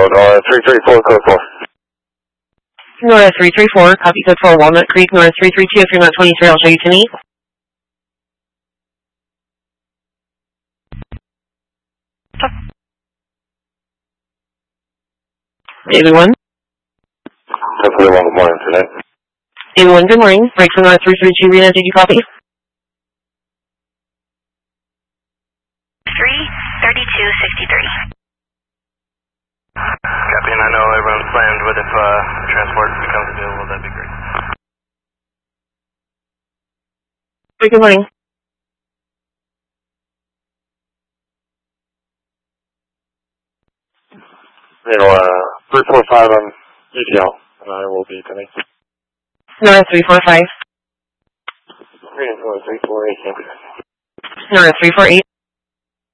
Nora 334, code 4. Nora 334, copy code 4, Walnut Creek, Nora 332, Fremont 23, I'll show you to me. A1. Definitely one, good morning tonight. A1, good morning. Right from Nora 332, Rena, did you copy? 33263. Copy, and I know everyone's slammed, but if transport becomes available, that'd be great. Good morning. Nora 345 on ETL, and I will be connected. Nora 345. Nora 348. Nora 348.